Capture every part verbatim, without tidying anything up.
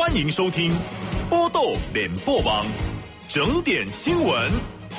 欢迎收听波豆联播网整点新闻。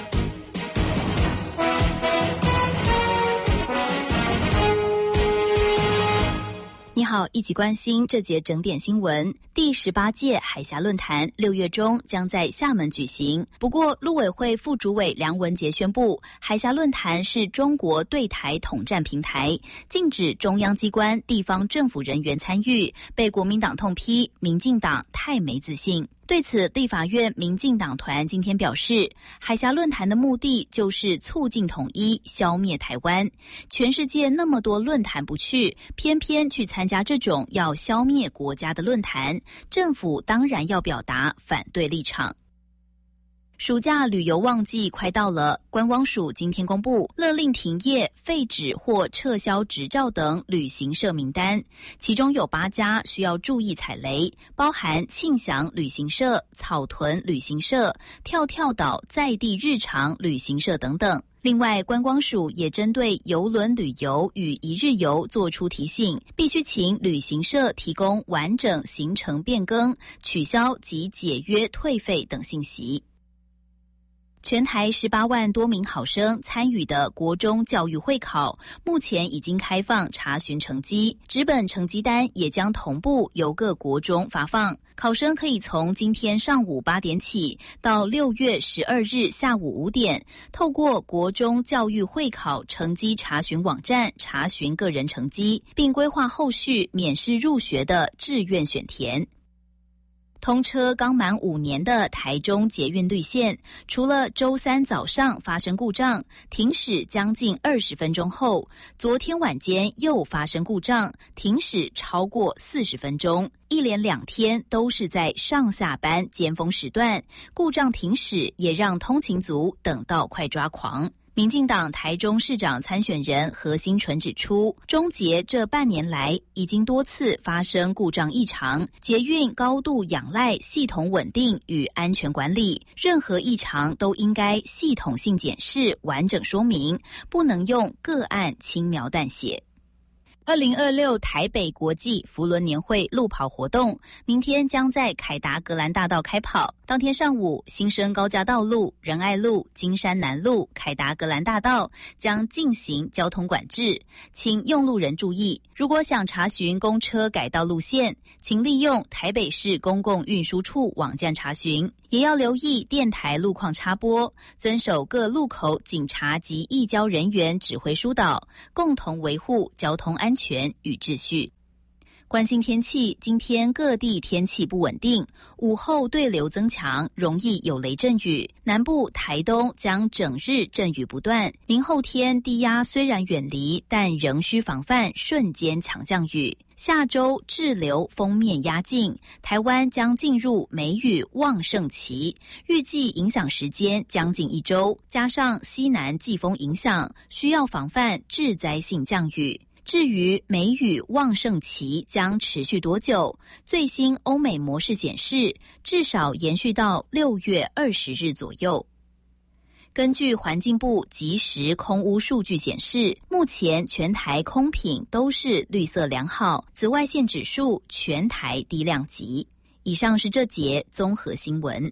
你好，一起关心这节整点新闻。第十八届海峡论坛六月中将在厦门举行。不过，陆委会副主委梁文杰宣布，海峡论坛是中国对台统战平台，禁止中央机关、地方政府人员参与，被国民党痛批民进党太没自信。对此，立法院民进党团今天表示，海峡论坛的目的就是促进统一，消灭台湾。全世界那么多论坛不去，偏偏去参加这种要消灭国家的论坛，政府当然要表达反对立场。暑假旅游旺季快到了，观光署今天公布勒令停业、废止或撤销执照等旅行社名单，其中有八家需要注意踩雷，包含庆祥旅行社、草屯旅行社、跳跳岛在地日常旅行社等等。另外，观光署也针对邮轮旅游与一日游做出提醒，必须请旅行社提供完整行程变更、取消及解约退费等信息。全台十八万多名考生参与的国中教育会考，目前已经开放查询成绩，纸本成绩单也将同步由各国中发放。考生可以从今天上午八点起到六月十二日下午五点，透过国中教育会考成绩查询网站查询个人成绩，并规划后续免试入学的志愿选填。通车刚满五年的台中捷运绿线，除了周三早上发生故障，停驶将近二十分钟后，昨天晚间又发生故障，停驶超过四十分钟，一连两天都是在上下班尖峰时段，故障停驶也让通勤族等到快抓狂。民进党台中市长参选人何新纯指出，中捷这半年来已经多次发生故障异常，捷运高度仰赖系统稳定与安全管理，任何异常都应该系统性检视、完整说明，不能用个案轻描淡写。二零二六台北国际扶轮年会路跑活动明天将在凯达格兰大道开跑。当天上午，新生高架道路、仁爱路、金山南路、凯达格兰大道将进行交通管制，请用路人注意。如果想查询公车改道路线，请利用台北市公共运输处网站查询，也要留意电台路况插播，遵守各路口警察及义交人员指挥疏导，共同维护交通安全与秩序。关心天气，今天各地天气不稳定，午后对流增强，容易有雷阵雨。南部、台东将整日阵雨不断。明后天低压虽然远离，但仍需防范瞬间强降雨。下周滞留锋面压境，台湾将进入梅雨旺盛期，预计影响时间将近一周，加上西南季风影响，需要防范致灾性降雨。至于梅雨旺盛期将持续多久，最新欧美模式显示，至少延续到六月二十日左右。根据环境部即时空污数据显示，目前全台空品都是绿色良好，紫外线指数全台低量级。以上是这节综合新闻。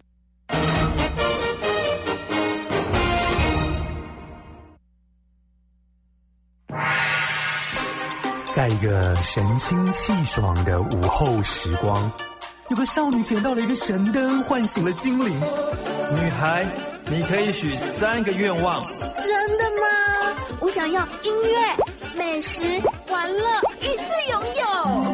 在一个神清气爽的午后时光，有个少女捡到了一个神灯，唤醒了精灵。 女孩，你可以许三个愿望。 真的吗？我想要音乐、美食、玩乐，一次拥有。